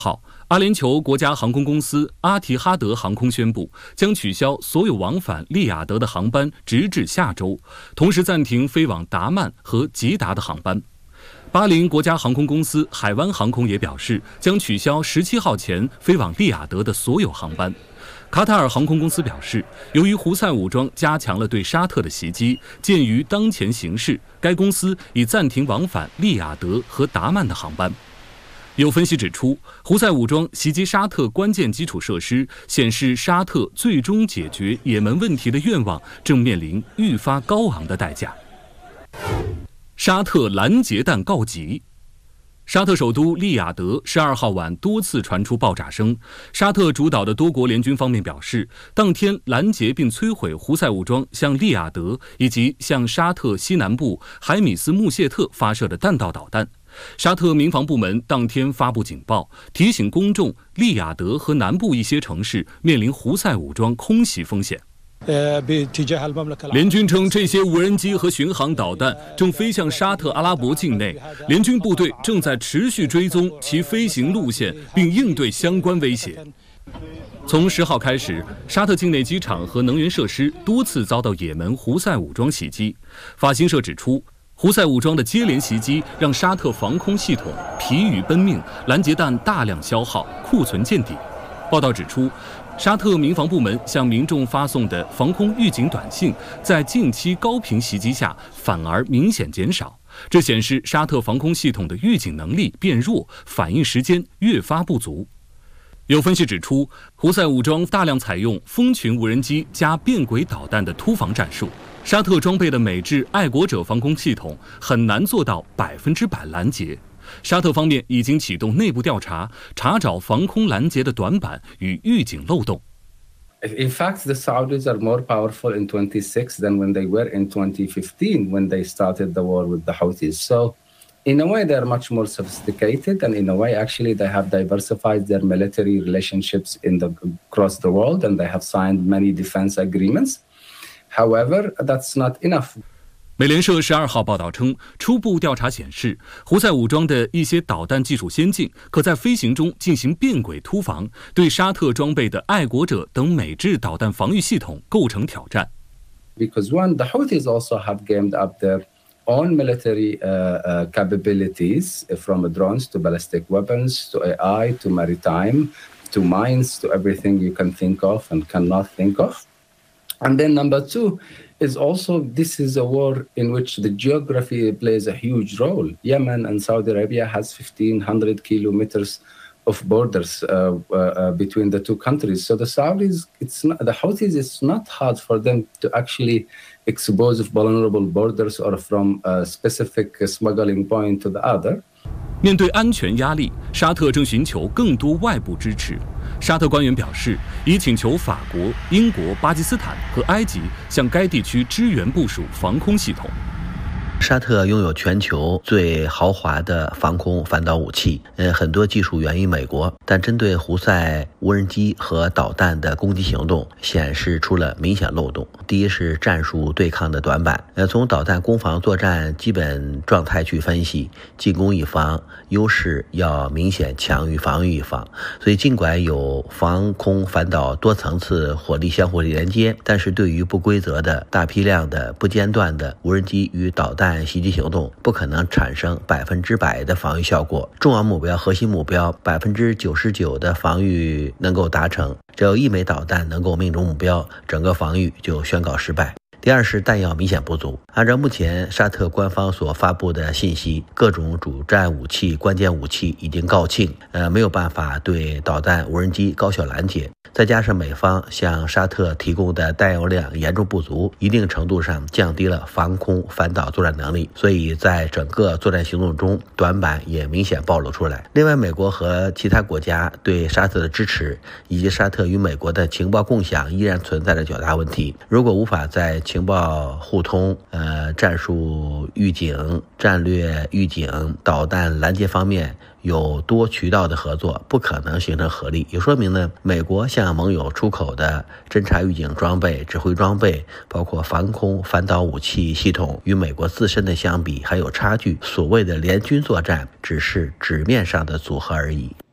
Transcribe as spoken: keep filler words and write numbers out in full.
号，阿联酋国家航空公司阿提哈德航空宣布将取消所有往返利雅得的航班，直至下周，同时暂停飞往达曼和吉达的航班。巴林国家航空公司海湾航空也表示，将取消十七号前飞往利雅得的所有航班。卡塔尔航空公司表示，由于胡塞武装加强了对沙特的袭击，鉴于当前形势，该公司已暂停往返利雅得和达曼的航班。有分析指出，胡塞武装袭击沙特关键基础设施，显示沙特最终解决也门问题的愿望正面临愈发高昂的代价。沙特拦截弹告急。沙特首都利雅得十二号晚多次传出爆炸声。沙特主导的多国联军方面表示，当天拦截并摧毁胡塞武装向利雅得以及向沙特西南部海米斯穆谢特发射的弹道导弹。沙特民防部门当天发布警报，提醒公众利雅得和南部一些城市面临胡塞武装空袭风险。联军称，这些无人机和巡航导弹正飞向沙特阿拉伯境内，联军部队正在持续追踪其飞行路线，并应对相关威胁。从十号开始，沙特境内机场和能源设施多次遭到也门胡塞武装袭击。法新社指出，胡塞武装的接连袭击让沙特防空系统疲于奔命，拦截弹大量消耗，库存见底。报道指出，沙特民防部门向民众发送的防空预警短信，在近期高频袭击下反而明显减少，这显示沙特防空系统的预警能力变弱，反应时间越发不足。有分析指出，胡塞武装大量采用蜂群无人机加变轨导弹的突防战术，沙特装备的美制爱国者防空系统很难做到百分之百拦截。沙特方面已经启动内部调查，查找防空拦截的短板与预警漏洞。 In fact, the Saudis are more powerful in twenty-six than when they were in twenty fifteen, when they started the war with the Houthis. So, in a way, they're much more sophisticated, and in a way, actually, they have diversified their military relationships in the, across the world, and they have signed many defense agreements. However, that's not enough. 美联社十二号报道称，初步调查显示，胡塞武装的一些导弹技术先进，可在飞行中进行变轨突防，对沙特装备的爱国者等美制导弹防御系统构成挑战。 Because one, the Houthis also have gamed up their own military uh, uh, capabilities, from drones to ballistic weapons to A I to maritime to mines to everything you can think of and cannot think of. And then number two is also, this is a war in which the geography plays a huge role. Yemen and Saudi Arabia has fifteen hundred kilometers of borders uh, uh, between the two countries. So the Saudis, it's not, the Houthis, it's not hard for them to actually expose vulnerable borders or from a specific smuggling point to the other. 面对安全压力，沙特正寻求更多外部支持。沙特官员表示，已请求法国、英国、巴基斯坦和埃及向该地区支援部署防空系统。 沙特拥有全球最豪华的防空反导武器，呃，很多技术源于美国，但针对胡塞无人机和导弹的攻击行动显示出了明显漏洞。第一是战术对抗的短板，呃，从导弹攻防作战基本状态去分析，进攻一方优势要明显强于防御一方，所以尽管有防空反导多层次火力相互连接，但是对于不规则的大批量的不间断的无人机与导弹袭击行动，不可能产生百分之百的防御效果。重要目标、核心目标百分之九十九的防御能够达成，只有一枚导弹能够命中目标，整个防御就宣告失败。第二是弹药明显不足。按照目前沙特官方所发布的信息，各种主战武器、关键武器已经告罄，呃，没有办法对导弹、无人机高效拦截。再加上美方向沙特提供的弹药量严重不足，一定程度上降低了防空反导作战能力，所以在整个作战行动中，短板也明显暴露出来。另外，美国和其他国家对沙特的支持，以及沙特与美国的情报共享依然存在着较大问题。如果无法在情报互通、呃战术预警、战略预警、导弹拦截方面有多渠道的合作，不可能形成合力。也说明呢，美国向盟友出口的侦察预警装备、指挥装备，包括防空反导武器系统，与美国自身的相比还有差距。所谓的联军作战，只是纸面上的组合而已。